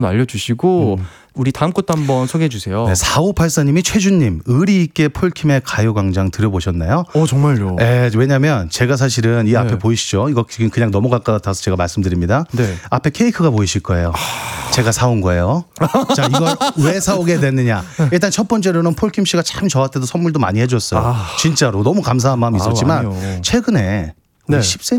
알려주시고 우리 다음 것도 한번 소개해 주세요. 네, 4584님이 최준님 의리 있게 폴킴의 가요광장 들어보셨나요? 정말요? 네, 왜냐하면 제가 사실은 이 앞에 보이시죠? 이거 지금 그냥 넘어갈 것 같아서 제가 말씀드립니다. 네. 앞에 케이크가 보이실 거예요. 제가 사온 거예요. 자, 이걸 왜 사오게 됐느냐? 일단 첫 번째로는 폴킴 씨가 참 저한테도 선물도 많이 해줬어요. 진짜로 너무 감사한 마음이 있었지만 아니요. 최근에 네. 10cm